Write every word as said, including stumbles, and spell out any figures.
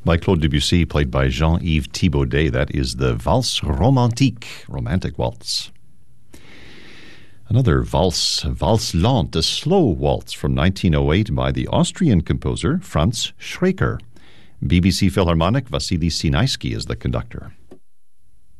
by Claude Debussy, played by Jean-Yves Thibaudet. That is the Valse Romantique, Romantic Waltz. Another valse, Valse Lente, a slow waltz from nineteen oh eight by the Austrian composer Franz Schreker. B B C Philharmonic, Vasily Sinaisky is the conductor.